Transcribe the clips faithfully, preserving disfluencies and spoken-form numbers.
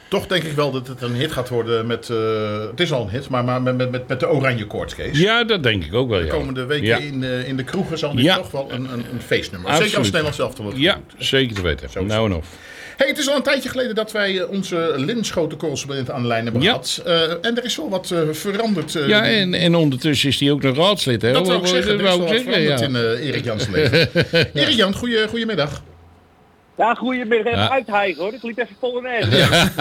Toch denk ik wel dat het een hit gaat worden met... Uh, het is al een hit, maar, maar met, met, met de oranje koorts, Kees. Ja, dat denk ik ook wel, ja. De komende weken ja. in, uh, in de kroegen zal dit ja. toch wel een, een, een feestnummer. Absoluut. Zeker als Nederland zelf te worden. Ja, goed. Zeker te weten. Zo nou en of. Hey, het is al een tijdje geleden dat wij onze Linschoten-correspondent aan de lijn hebben ja. gehad. Uh, en er is wel wat uh, veranderd. Uh, ja, en, en ondertussen is hij ook nog raadslid. Hè? Dat wil ik zeggen. Er is wel wat veranderd ja. in uh, Erik Jans leven. ja. Erik Jan, goeie, goedemiddag. Ja, goedemiddag. Even ja. uithijgen hoor. Ik liep even Polonaise.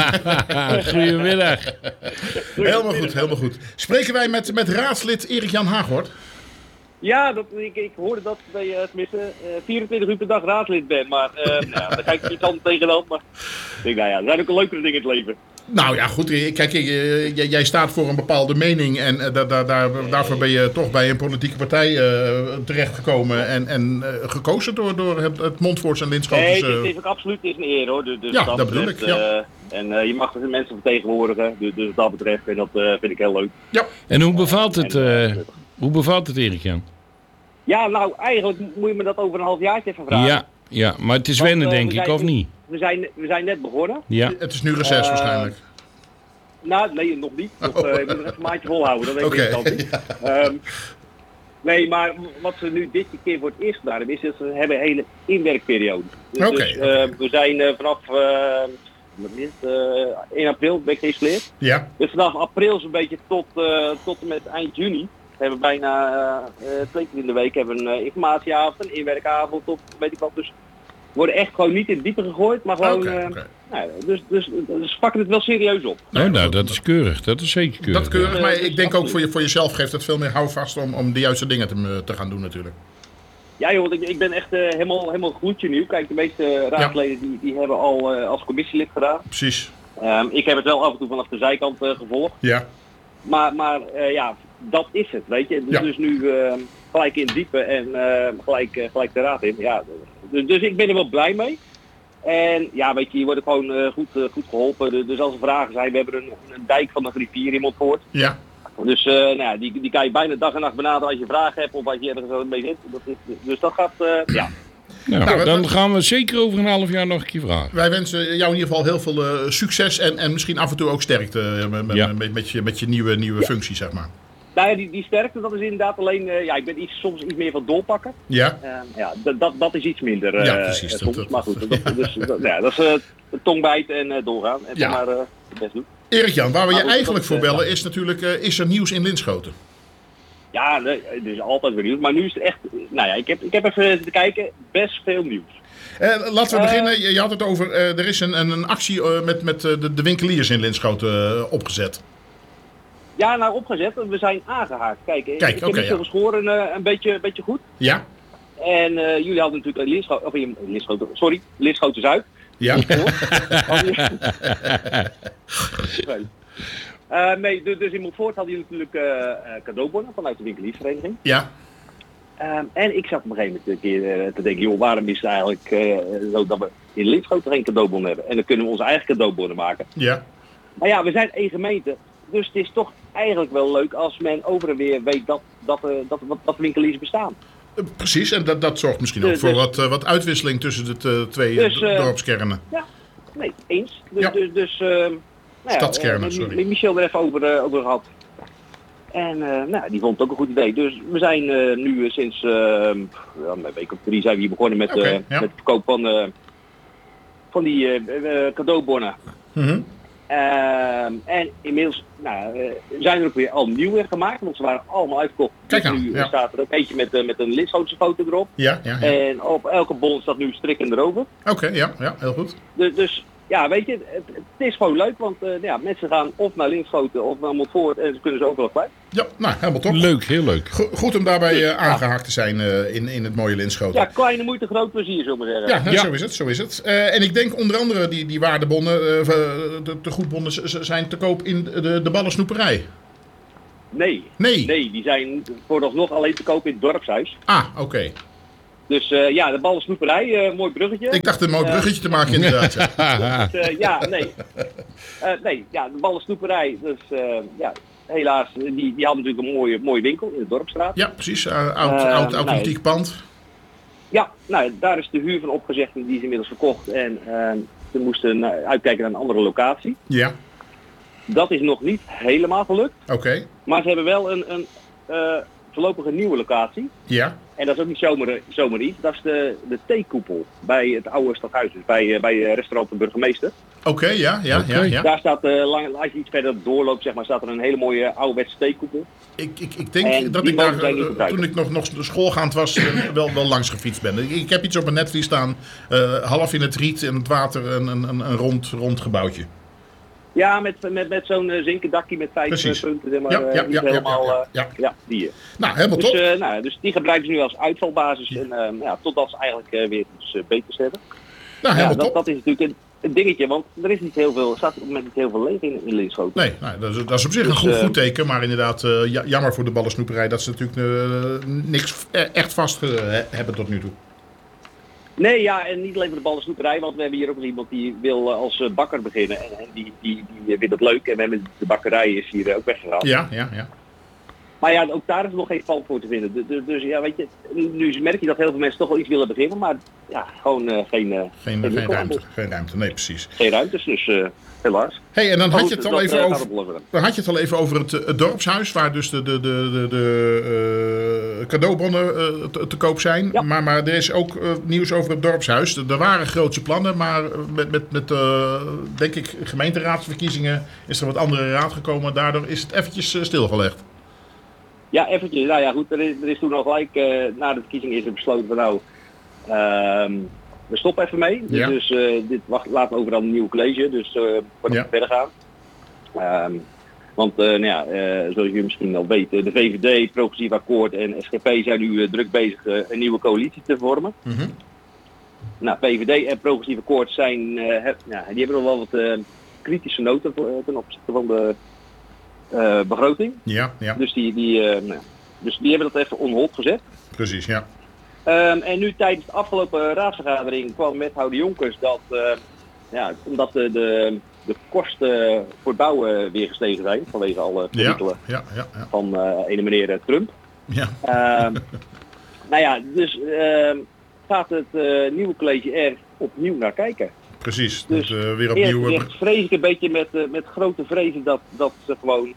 Ja. Goedemiddag. Helemaal goed, helemaal goed. Spreken wij met, met raadslid Erik Jan Haaghoort? Ja, dat, ik, ik hoorde dat je uh, tenminste uh, vierentwintig uur per dag raadslid bent. Maar uh, nou, daar kijk ik niet altijd tegenaan. Maar ik denk, nou ja, er zijn ook leukere dingen in het leven. Nou ja, goed. Kijk, jij, jij staat voor een bepaalde mening. En uh, daar, daar, daarvoor ben je toch bij een politieke partij uh, terechtgekomen. En, en uh, gekozen door, door het, het Montfoorts en Linschotens. Nee, het is ook absoluut het is een eer hoor. Dus, dus ja, dat, dat bedoel ik. Ja. Uh, en uh, je mag de mensen vertegenwoordigen. Dus, dus dat betreft. En dat uh, vind ik heel leuk. Ja. En hoe bevalt het, uh, hoe bevalt het Erik Jan? Ja, nou eigenlijk moet je me dat over een halfjaartje even vragen. Ja, ja maar het is Want, wennen uh, denk ik, zijn, of niet? We zijn, we zijn net begonnen. Ja. Het is nu reces uh, waarschijnlijk. Nou, nee, nog niet. Nog, uh, ik moet nog even een maandje volhouden, dat weet okay. ik dan niet. Ja. Um, nee, maar wat ze nu dit keer voor het eerst gedaan hebben, is dat ze hebben een hele inwerkperiode. Dus, okay, dus uh, okay. we zijn uh, vanaf uh, wat is het, uh, één april ben ik geïnstalleerd. Ja. Dus vanaf april zo'n beetje tot, uh, tot en met eind juni. We hebben bijna uh, twee keer in de week hebben een uh, informatieavond, een inwerkavond op, weet ik wat. Dus we worden echt gewoon niet in het diepe gegooid, maar gewoon... Okay, okay. Uh, nou, dus, dus, dus ze pakken het wel serieus op. Nou, nou, dat is keurig. Dat is zeker keurig. Dat keurig, maar ik denk ook voor, je, voor jezelf geeft het veel meer houvast om, om de juiste dingen te, te gaan doen natuurlijk. Ja joh, ik, ik ben echt uh, helemaal, helemaal gloedje nieuw. Kijk, de meeste raadsleden ja. die, die hebben al uh, als commissielid gedaan. Precies. Um, ik heb het wel af en toe vanaf de zijkant uh, gevolgd. Ja. Maar, maar uh, ja, dat is het, weet je. Dus, ja. dus nu uh, gelijk in diepe en uh, gelijk, uh, gelijk de raad in. Ja, dus, dus ik ben er wel blij mee. En ja, weet je, je wordt gewoon uh, goed, uh, goed geholpen. Dus als er vragen zijn, we hebben een, een dijk van de rivier in Montfoort. Ja. Dus uh, nou ja, die, die kan je bijna dag en nacht benaderen als je vragen hebt of als je ergens mee zit. Dat is, dus dat gaat, uh, ja. Nou, nou, dan gaan we zeker over een half jaar nog een keer vragen. Wij wensen jou in ieder geval heel veel uh, succes en, en misschien af en toe ook sterkte uh, met, ja. met, met, je, met je nieuwe, nieuwe ja. functie, zeg maar. Nou ja, die, die sterkte, dat is inderdaad alleen, uh, ja, ik ben iets, soms iets meer van doorpakken. Ja. Uh, ja, dat, dat, dat is iets minder. Uh, ja, precies. Uh, soms, dat, maar goed, dat, dus, dat, ja, dat is uh, tongbijt en uh, doorgaan. En ja. maar uh, het best doen. Erik Jan, waar we maar je goed, eigenlijk dat, voor bellen uh, is natuurlijk, uh, is er nieuws in Linschoten? Ja, nee, het is altijd weer nieuws. Maar nu is het echt, nou ja, ik heb, ik heb even zitten kijken, best veel nieuws. Uh, laten we uh, beginnen. Je, je had het over, uh, er is een, een, een actie uh, met, met uh, de, de winkeliers in Linschoten uh, opgezet. Ja, nou opgezet. We zijn aangehaakt. Kijk, Kijk ik okay, heb niet ja. geschoren uh, een, beetje, een beetje goed. Ja. En uh, jullie hadden natuurlijk Linschoten, of in Linschoten, sorry, Linschoten Zuid. Ja. uh, nee, dus, dus in Montfoort hadden jullie natuurlijk uh, uh, cadeaubonnen vanuit de winkeliersvereniging. Ja. Um, en ik zat op een gegeven moment een keer uh, te denken, joh, waarom is het eigenlijk uh, zo dat we in Linschoten geen cadeaubon hebben? En dan kunnen we onze eigen cadeaubonnen maken. Ja. Maar ja, we zijn één gemeente. Dus het is toch eigenlijk wel leuk als men over en weer weet dat, dat, uh, dat, dat, dat winkeliers bestaan. Uh, precies, en dat, dat zorgt misschien dus, ook voor dus, wat, uh, wat uitwisseling tussen de uh, twee dus, uh, dorpskernen. Ja, nee, eens. Dus, ja. dus, dus uh, nou stadskernen, ja, sorry. Met Michel er even over, uh, over gehad. En uh, nou, die vond het ook een goed idee. Dus we zijn uh, nu uh, sinds uh, ja, een week of drie zijn we hier begonnen met, okay, uh, ja. met het verkoop van, uh, van die uh, uh, cadeaubonnen. Mm-hmm. Uh, en inmiddels nou, uh, zijn er ook weer al nieuwe gemaakt, want ze waren allemaal uitverkocht. Kijk dus aan, nu ja. staat er ook eentje met, uh, met een Linschotense foto erop. Ja, ja, ja. En op elke bon staat nu strikken erover. Oké, okay, ja, ja, heel goed. Dus, dus ja, weet je, het, het is gewoon leuk, want uh, ja, mensen gaan of naar Linschoten of naar Montfoort en ze kunnen ze ook wel kwijt. Ja, nou, helemaal top. Leuk, heel leuk. Go- goed om daarbij uh, aangehaakt te zijn uh, in, in het mooie Linschoten. Ja, kleine moeite, groot plezier, zullen we zeggen. Ja, nou, ja, zo is het, zo is het. Uh, en ik denk onder andere die, die waardebonnen, uh, de, de goedbonnen zijn te koop in de, de ballensnoeperij. Nee. Nee? Nee, die zijn vooralsnog alleen te koop in het dorpshuis. Ah, oké. Okay. Dus uh, ja, de ballensnoeperij, uh, mooi bruggetje. Ik dacht een mooi bruggetje uh, te maken inderdaad. Ja, dus, uh, ja nee. Uh, nee, ja, de ballensnoeperij, dus uh, ja, helaas, die, die hadden natuurlijk een mooie, mooie winkel in de Dorpsstraat. Ja, precies. Uh, oud, uh, oud, authentiek nee. pand. Ja, nou, daar is de huur van opgezegd en die is inmiddels verkocht. En uh, mensen moesten naar, uitkijken naar een andere locatie. Ja. Dat is nog niet helemaal gelukt. Oké. Okay. Maar ze hebben wel een, een uh, voorlopige nieuwe locatie. Ja. En dat is ook niet zomaar, zomaar iets. Dat is de, de theekoepel bij het oude stadhuis. Dus bij, uh, bij restaurant de Burgemeester. Oké, okay, ja, ja, okay. ja, ja. Daar staat, uh, lang, als je iets verder doorloopt, zeg maar, staat er een hele mooie ouderwetse theekoepel. Ik, ik, ik denk en dat ik daar, uh, toen ik nog, nog schoolgaand was, uh, wel, wel langs gefietst ben. Ik, ik heb iets op mijn netvlies staan, uh, half in het riet en het water, een, een, een rond, rond gebouwtje. Ja, met, met, met zo'n uh, zinken dakje met vijf Precies. punten, zeg maar, ja, ja, uh, ja, helemaal, ja, ja, ja. Uh, ja, die. Nou, helemaal dus, top. Uh, nou, dus die gebruiken ze nu als uitvalbasis en uh, ja, totdat ze eigenlijk uh, weer iets uh, beters hebben. Nou, helemaal ja, dat, top. dat is natuurlijk een, een dingetje, want er is niet heel veel, er staat op het moment niet heel veel leeg in, in Linschoten. Nee, nou, dat, is, dat is op zich dus, een goed, goed teken, maar inderdaad uh, jammer voor de ballensnoeperij dat ze natuurlijk uh, niks echt vast uh, hebben tot nu toe. Nee, ja, en niet alleen voor de ballensnoeperij, want we hebben hier ook nog iemand die wil uh, als uh, bakker beginnen en, en die, die, die vindt het leuk en we hebben de bakkerij is hier uh, ook weggehaald. Ja, ja, ja. Maar ja, ook daar is nog geen val voor te vinden. Dus, dus, dus ja, weet je, nu merk je dat heel veel mensen toch wel iets willen beginnen, maar ja, gewoon uh, geen, uh, geen, geen, geen ruimte. Geen ruimte, nee, precies. Geen ruimtes, dus uh, helaas. Hey, en dan had, je het al dat, even uh, over, dan had je het al even over het, het dorpshuis, waar dus de, de, de, de, de uh, cadeaubonnen uh, te, te koop zijn. Ja. Maar, maar er is ook uh, nieuws over het dorpshuis. Er waren grootse plannen, maar met, met, met uh, denk ik, gemeenteraadsverkiezingen is er wat andere raad gekomen. Daardoor is het eventjes uh, stilgelegd. Ja, eventjes. Nou ja, goed. Er is, er is toen al gelijk, uh, na de verkiezingen is er besloten van nou, uh, we stoppen even mee. Ja. Dus uh, dit wacht, laten we overal een nieuw college, dus uh, voordat ja. we verder gaan. Uh, want uh, nou ja, uh, zoals jullie misschien al weten, de V V D, Progressief Akkoord en S G P zijn nu uh, druk bezig uh, een nieuwe coalitie te vormen. Mm-hmm. Nou, P V D en Progressief Akkoord zijn, uh, heb, nou, die hebben nog wel wat uh, kritische noten ten opzichte van de Uh, begroting. Ja, ja. Dus die, die, uh, nou, dus die hebben dat even on hold gezet. Precies, ja. Um, en nu tijdens de afgelopen raadsvergadering kwam wethouder Jonkers dat, uh, ja, omdat de, de, de kosten voor het bouwen weer gestegen zijn, vanwege alle perikelen ja, ja, ja, ja. van uh, ene meneer Trump. Ja. Um, nou ja, dus uh, gaat het uh, nieuwe college er opnieuw naar kijken. Precies, dus dat, uh, weer opnieuw... Eerst vrees ik een beetje met, uh, met grote vrezen dat, dat ze gewoon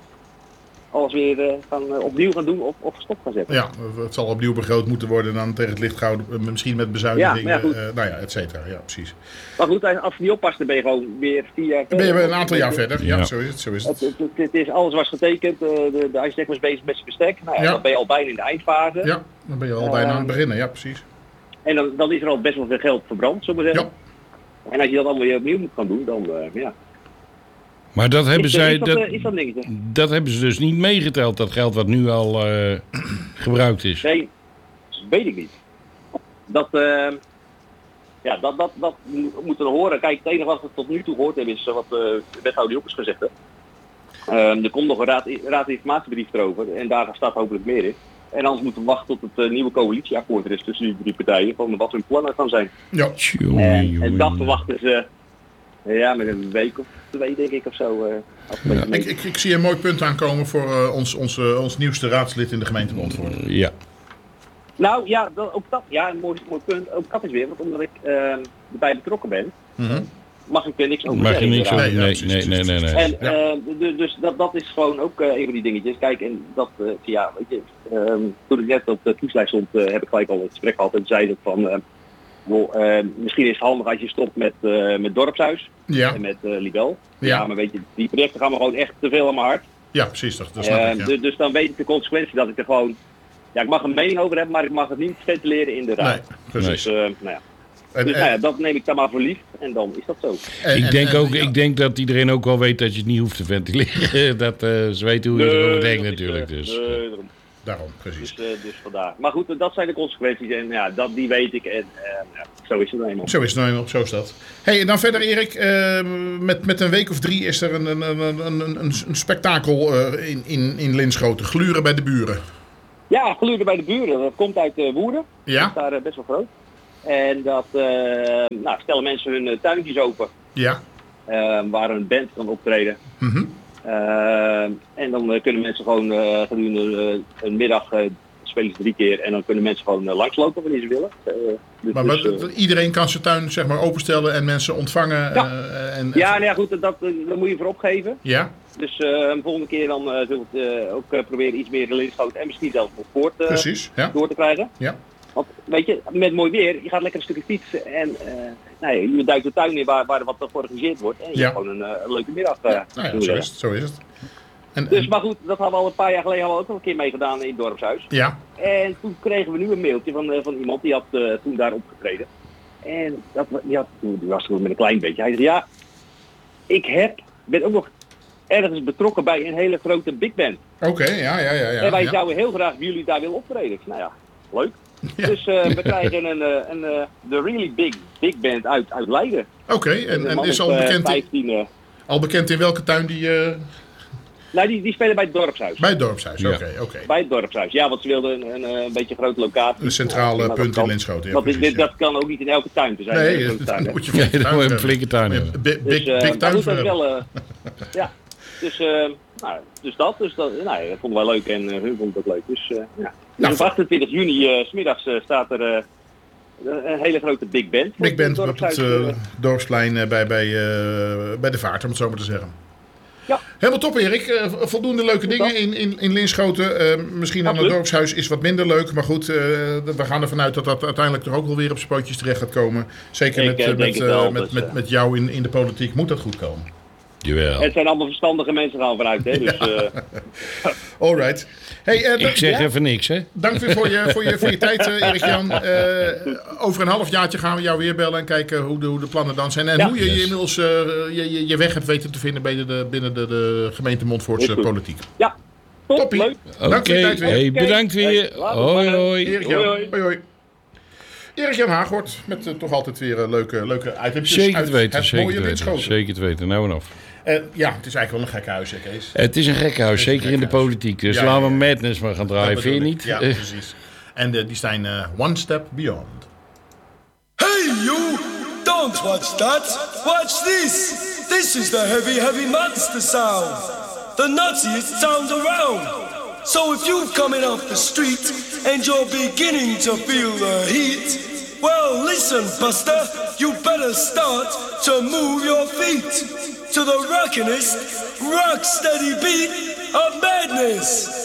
alles weer uh, gaan, uh, opnieuw gaan doen of, of stop gaan zetten. Ja, het zal opnieuw begroot moeten worden dan tegen het licht gehouden, uh, misschien met bezuinigingen, ja, uh, nou ja, et cetera. Ja, precies. Maar goed, als je niet oppast, dan ben je gewoon weer vier jaar verder. Ben je een aantal jaar verder, ja, ja. Zo is het. Zo is het. Het, het, het is, alles was getekend, uh, de, de architect was bezig met zijn bestek, nou ja, ja. Dan ben je al bijna in de eindfase. Ja, dan ben je al uh, bijna aan het beginnen, ja precies. En dan, dan is er al best wel veel geld verbrand, zullen we zeggen. Ja. En als je dat allemaal weer opnieuw moet gaan doen, dan uh, ja. Maar dat hebben is, zij, is dat, dat, uh, is dat, dingetje? dat hebben ze dus niet meegeteld, dat geld wat nu al uh, gebruikt is. Nee, dat weet ik niet. Dat, uh, ja, dat, dat, dat moeten we horen. Kijk, het enige wat we tot nu toe gehoord hebben is wat uh, de wethouder Jokkers gezegd heeft. Uh, er komt nog een raad, raad informatiebrief erover en daar staat hopelijk meer in. En anders moeten we wachten tot het uh, nieuwe coalitieakkoord er is tussen die drie partijen, van wat hun plannen gaan zijn. Ja. En, en dat verwachten ze uh, ja, met een week of twee, denk ik, of zo. Uh, ja. ik, ik, ik zie een mooi punt aankomen voor uh, ons, ons, uh, ons nieuwste raadslid in de gemeente Montfort. Ja. Nou ja, dat, ook dat, ja, een mooi, mooi punt. Ook dat is weer, want omdat ik uh, erbij betrokken ben, mm-hmm. mag ik er niks over mag zeggen. Mag je niks over, nee, nee, nee, nee, nee. En ja. uh, dus dat, dat is gewoon ook uh, een van die dingetjes. Kijk, en dat, uh, ja, weet je, um, toen ik net op de toeslijst stond, uh, heb ik gelijk al het gesprek gehad en zei dat van, uh, well, uh, misschien is het handig als je stopt met, uh, met Dorpshuis ja. en met uh, Libel. Ja. ja, maar weet je, die projecten gaan me gewoon echt te veel aan mijn hart. Ja, precies, dat, dat snap uh, ik, ja. dus, dus dan weet ik de consequentie dat ik er gewoon, ja, ik mag een mening over hebben, maar ik mag het niet ventileren in de raad. Nee, precies. Dus, uh, nou ja. En, dus nou ja, dat neem ik dan maar voor lief en dan is dat zo. En, ik, denk en, ook, ja. ik denk dat iedereen ook wel weet dat je het niet hoeft te ventileren. dat uh, ze weten hoe je nee, erover denkt natuurlijk. Uh, dus. nee, daarom. daarom, precies. Dus, uh, dus vandaar. Maar goed, dat zijn de consequenties en ja, dat, die weet ik en uh, ja, zo is het nou eenmaal. Zo is het nou eenmaal, zo is dat. Hey, en dan verder Erik, uh, met, met een week of drie is er een, een, een, een, een, een spektakel uh, in, in, in Linschoten. Gluren bij de buren. Ja, gluren bij de buren. Dat komt uit uh, Woerden. Ja. Dat is daar uh, best wel groot. En dat uh, nou, stellen mensen hun uh, tuintjes open. Ja. Uh, waar een band kan optreden. Mm-hmm. Uh, en dan uh, kunnen mensen gewoon uh, gedurende uh, een middag uh, spelen ze drie keer en dan kunnen mensen gewoon uh, langslopen wanneer ze willen. Uh, dus, maar maar dus, uh, iedereen kan zijn tuin zeg maar openstellen en mensen ontvangen? Ja, uh, en, ja, nou ja goed, dat, dat moet je voor opgeven. Ja. Dus uh, de volgende keer dan uh, zullen we het uh, ook uh, proberen iets meer in Linschoten en misschien zelfs nog voort uh, Precies, ja. door te krijgen. Ja. Want weet je, met mooi weer, je gaat lekker een stukje fietsen en uh, nou ja, je duikt de tuin in waar, waar er wat georganiseerd wordt. En je ja. hebt gewoon een, uh, een leuke middag. Uh, ja, nou ja, zo is het. Zo is het. En, dus en... maar goed, dat hadden we al een paar jaar geleden al ook nog een keer meegedaan in het dorpshuis. Ja. En toen kregen we nu een mailtje van, uh, van iemand die had uh, toen daar opgetreden. En dat, die, had, die was toen met een klein beetje. Hij zei ja, ik heb, ben ook nog ergens betrokken bij een hele grote big band. Oké, okay, ja, ja, ja, ja. En wij ja. zouden heel graag jullie daar willen optreden. Ik zei, nou ja, leuk. Ja. Dus uh, we krijgen een, een, een, een the really big, big band uit, uit Leiden. Oké, okay, en, en is al bekend, vijftien, uh, al bekend in welke tuin die... Uh... Nou, die, die spelen bij het dorpshuis. Bij het dorpshuis, oké. Ja. Okay, okay. Bij het dorpshuis, ja, want ze wilden een, een, een beetje grote locatie. Een centrale ja, punt in Linschoten. Ja, dit, dit, dat kan ook niet in elke tuin te zijn. Nee, dat, tuin, dat moet je nee, dan moet je een flinke tuin hebben. Big, big, dus, uh, big tuin voor wel, uh, ja, dus, uh, nou, dus dat, dus dat, nou, dat vonden wij leuk en uh, hun vonden het ook leuk. Dus, uh, ja. Dus op achtentwintig juni, uh, 's middags, uh, staat er uh, een hele grote big band. Big band op het uh, dorpsplein uh, bij, bij, uh, bij de vaart, om het zo maar te zeggen. Ja. Helemaal top, Erik. Uh, voldoende leuke dingen in, in, in Linschoten. Uh, misschien aan het dorpshuis is wat minder leuk. Maar goed, uh, we gaan ervan uit dat dat uiteindelijk toch ook wel weer op zijn pootjes terecht gaat komen. Zeker ik, met, uh, met, uh, wel, met, dus, met, met jou in, in de politiek moet dat goed komen. Jawel. Het zijn allemaal verstandige mensen gaan vanuit, hè. Dus, uh... All right. Hey, uh, ik zeg ja? even niks, hè. Dank weer voor je, voor je, voor je tijd, uh, Erik-Jan. Uh, over een half jaartje gaan we jou weer bellen en kijken hoe de, hoe de plannen dan zijn. En ja. hoe je, je inmiddels uh, je, je weg hebt weten te vinden binnen de, binnen de, de gemeente Montfortse politiek. Ja, top, Toppie. leuk. Dank okay. voor je tijd weer. Hey, bedankt weer. Hey, hoi, hoi. Erik-Jan. Hoi, hoi. hoi. Erik-Jan Haaghoort met uh, toch altijd weer uh, leuke, leuke items. Zeker te weten, het zeker te weten. Zeker te weten, nou en af. Uh, ja, het is eigenlijk wel een gek huis, hè, Kees? Het is een gek huis, zeker in de politiek. Dus ja, laten we ja, Madness maar gaan draaien, vind je niet? Ja, precies. En uh, die zijn uh, One Step Beyond. Hey you! Don't watch that! Watch this! This is the heavy, heavy monster sound! The nuttiest sound around! So if you're coming off the street and you're beginning to feel the heat, well listen, Buster, you better start to move your feet to the rockinest, rock steady beat of madness.